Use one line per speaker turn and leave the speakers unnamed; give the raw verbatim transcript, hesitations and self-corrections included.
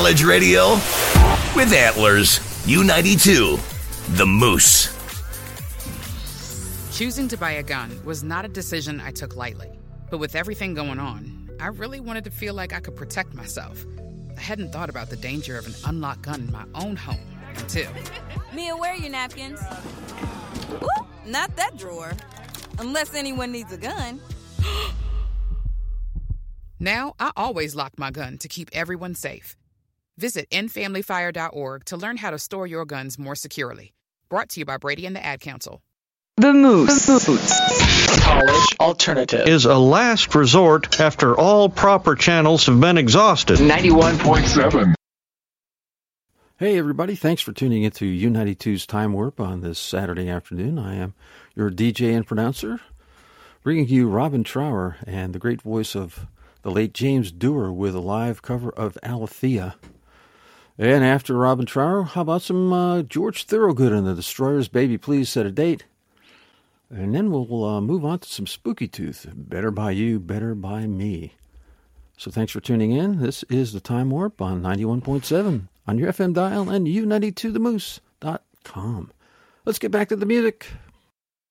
College radio with Antlers. U ninety-two, The Moose.
Choosing to buy a gun was not a decision I took lightly. But with everything going on, I really wanted to feel like I could protect myself. I hadn't thought about the danger of an unlocked gun in my own home until...
Mia, where are your napkins? Ooh, not that drawer. Unless anyone needs a gun.
Now, I always lock my gun to keep everyone safe. Visit end family fire dot org to learn how to store your guns more securely. Brought to you by Brady and the Ad Council.
The Moose.
College Alternative
is a last resort after all proper channels have been exhausted.
ninety-one point seven.
Hey everybody, thanks for tuning into U ninety-two's Time Warp on this Saturday afternoon. I am your D J and pronouncer, bringing you Robin Trower and the great voice of the late James Dewar with a live cover of Alethea. And after Robin Trower, how about some uh, George Thorogood and the Destroyers, Baby Please Set a Date. And then we'll uh, move on to some Spooky Tooth, Better by You, Better by Me. So thanks for tuning in. This is the Time Warp on ninety-one point seven on your F M dial and U ninety-two the moose dot com. Let's get back to the music.